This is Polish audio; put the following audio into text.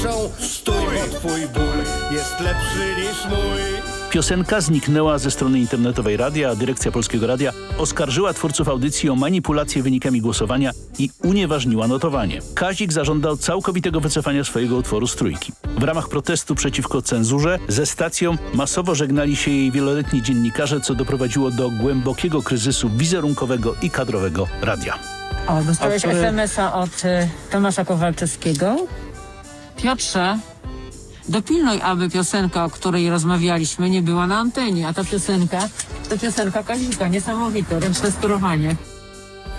krzyczą: stój, bo twój ból jest lepszy niż mój. Piosenka zniknęła ze strony internetowej radia, a dyrekcja Polskiego Radia oskarżyła twórców audycji o manipulację wynikami głosowania i unieważniła notowanie. Kazik zażądał całkowitego wycofania swojego utworu z Trójki. W ramach protestu przeciwko cenzurze ze stacją masowo żegnali się jej wieloletni dziennikarze, co doprowadziło do głębokiego kryzysu wizerunkowego i kadrowego radia. O, dostałeś SMS-a od Tomasza Kowalczewskiego. Piotrze, dopilnuj, aby piosenka, o której rozmawialiśmy, nie była na antenie, a ta piosenka to piosenka Kazika, niesamowite, ręczne sterowanie.